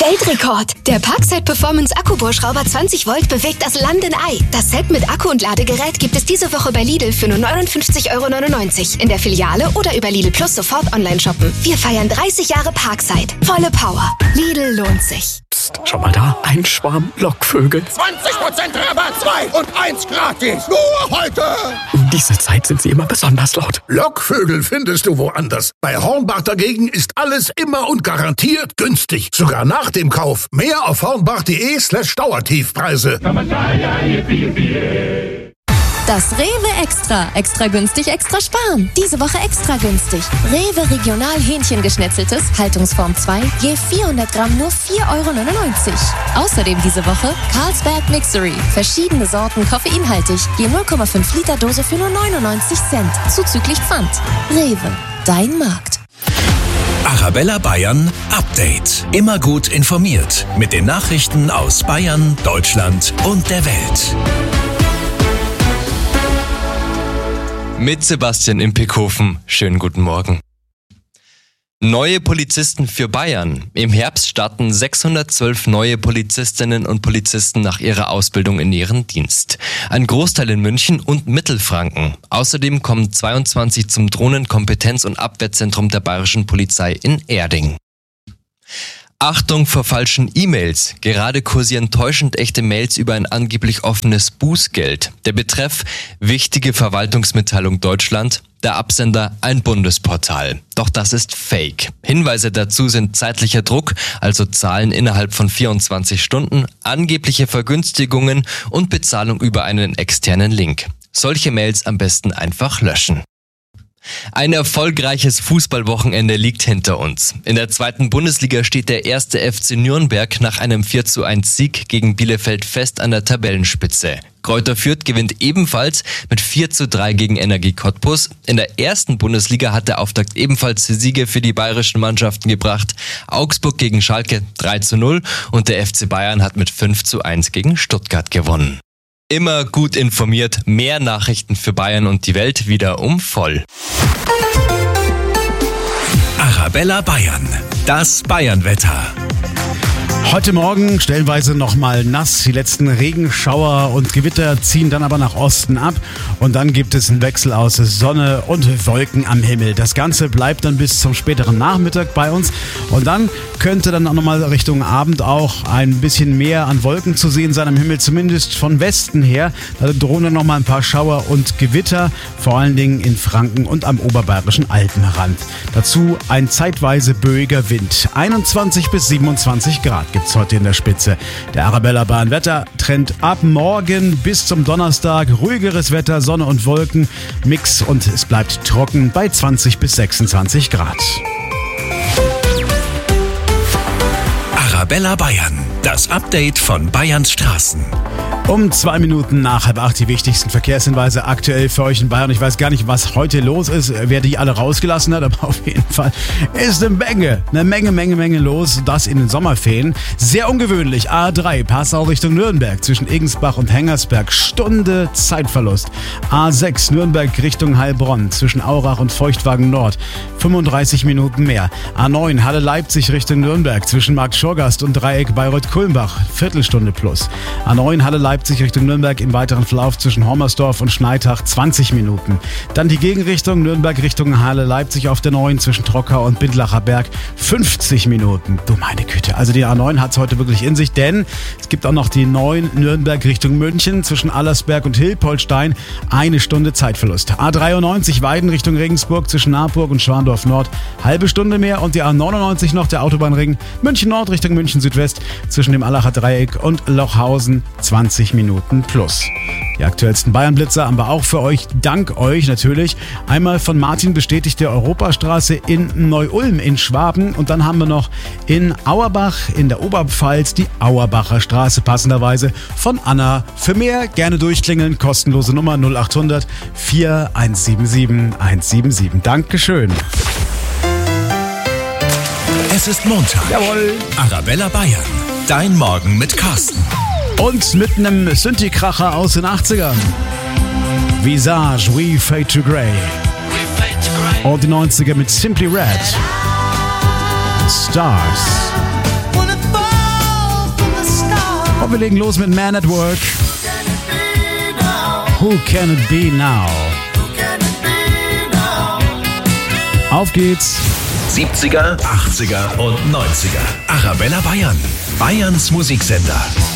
Weltrekord! Der Parkside Performance Akkubohrschrauber 20 Volt bewegt das Land in Ei. Das Set mit Akku und Ladegerät gibt es diese Woche bei Lidl für nur 59,99 € in der Filiale oder über Lidl Plus sofort online shoppen. Wir feiern 30 Jahre Parkside. Volle Power. Lidl lohnt sich. Psst, schau mal da. Ein Schwarm Lockvögel. 20% Rabatt, 2 und 1 gratis. Nur heute. Um diese Zeit sind sie immer besonders laut. Lockvögel findest du woanders. Bei Hornbach dagegen ist alles immer und garantiert günstig. Sogar nach dem Kauf. Mehr auf hornbach.de/Dauertiefpreise. Das Rewe Extra. Extra günstig, extra sparen. Diese Woche extra günstig. Rewe Regional Hähnchengeschnetzeltes, Haltungsform 2, je 400 Gramm nur 4,99 €. Außerdem diese Woche Carlsberg Mixery. Verschiedene Sorten koffeinhaltig, je 0,5 Liter Dose für nur 99 Cent. Zuzüglich Pfand. Rewe, dein Markt. Arabella Bayern Update. Immer gut informiert mit den Nachrichten aus Bayern, Deutschland und der Welt. Mit Sebastian im Pickhofen. Schönen guten Morgen. Neue Polizisten für Bayern. Im Herbst starten 612 neue Polizistinnen und Polizisten nach ihrer Ausbildung in ihren Dienst. Ein Großteil in München und Mittelfranken. Außerdem kommen 22 zum Drohnenkompetenz- und Abwehrzentrum der Bayerischen Polizei in Erding. Achtung vor falschen E-Mails. Gerade kursieren täuschend echte Mails über ein angeblich offenes Bußgeld. Der Betreff: wichtige Verwaltungsmitteilung Deutschland. Der Absender: ein Bundesportal. Doch das ist Fake. Hinweise dazu sind zeitlicher Druck, also Zahlen innerhalb von 24 Stunden, angebliche Vergünstigungen und Bezahlung über einen externen Link. Solche Mails am besten einfach löschen. Ein erfolgreiches Fußballwochenende liegt hinter uns. In der 2. Bundesliga steht der 1. FC Nürnberg nach einem 4:1 Sieg gegen Bielefeld fest an der Tabellenspitze. Greuther Fürth gewinnt ebenfalls mit 4:3 gegen Energie Cottbus. In der 1. Bundesliga hat der Auftakt ebenfalls Siege für die bayerischen Mannschaften gebracht. Augsburg gegen Schalke 3:0 und der FC Bayern hat mit 5:1 gegen Stuttgart gewonnen. Immer gut informiert, mehr Nachrichten für Bayern und die Welt wieder um voll. Arabella Bayern, das Bayernwetter. Heute Morgen stellenweise nochmal nass. Die letzten Regenschauer und Gewitter ziehen dann aber nach Osten ab. Und dann gibt es einen Wechsel aus Sonne und Wolken am Himmel. Das Ganze bleibt dann bis zum späteren Nachmittag bei uns. Und dann könnte dann auch nochmal Richtung Abend auch ein bisschen mehr an Wolken zu sehen sein am Himmel. Zumindest von Westen her. Da drohen dann nochmal ein paar Schauer und Gewitter. Vor allen Dingen in Franken und am oberbayerischen Alpenrand. Dazu ein zeitweise böiger Wind. 21 bis 27 Grad gibt's heute in der Spitze. Der Arabella Bayern Wetter Trend ab morgen bis zum Donnerstag. Ruhigeres Wetter, Sonne und Wolken, Mix und es bleibt trocken bei 20 bis 26 Grad. Arabella Bayern, das Update von Bayerns Straßen. Um 2 Minuten nach 7:30 die wichtigsten Verkehrshinweise aktuell für euch in Bayern. Ich weiß gar nicht, was heute los ist, wer die alle rausgelassen hat, aber auf jeden Fall ist eine Menge los. Das in den Sommerferien. Sehr ungewöhnlich. A3 Passau Richtung Nürnberg zwischen Egensbach und Hengersberg. Stunde Zeitverlust. A6 Nürnberg Richtung Heilbronn zwischen Aurach und Feuchtwagen Nord. 35 Minuten mehr. A9 Halle Leipzig Richtung Nürnberg zwischen Markt Schorgast und Dreieck Bayreuth-Kulmbach. Viertelstunde plus. A9 Halle Leipzig Richtung Nürnberg im weiteren Verlauf zwischen Hommersdorf und Schneitach 20 Minuten. Dann die Gegenrichtung Nürnberg Richtung Halle Leipzig auf der 9 zwischen Trockau und Bindlacher Berg 50 Minuten. Du meine Güte, also die A9 hat es heute wirklich in sich, denn es gibt auch noch die 9 Nürnberg Richtung München zwischen Allersberg und Hilpoltstein. 1 Stunde Zeitverlust. A93 Weiden Richtung Regensburg zwischen Naburg und Schwandorf Nord. Halbe Stunde mehr und die A99 noch der Autobahnring München Nord Richtung München Südwest zwischen dem Allacher Dreieck und Lochhausen 20 Minuten plus. Die aktuellsten Bayern-Blitzer haben wir auch für euch, dank euch natürlich. Einmal von Martin bestätigt der Europastraße in Neu-Ulm in Schwaben und dann haben wir noch in Auerbach in der Oberpfalz die Auerbacher Straße passenderweise von Anna. Für mehr gerne durchklingeln, kostenlose Nummer 0800 4177 177. Dankeschön. Es ist Montag. Jawohl. Arabella Bayern, dein Morgen mit Carsten. Und mit einem Synthi-Kracher aus den 80ern. Visage, We Fade to Grey. Und die 90er mit Simply Red. Stars. Und wir legen los mit Man at Work. Who can it be now? Auf geht's. 70er, 80er und 90er. Arabella Bayern. Bayerns Musiksender.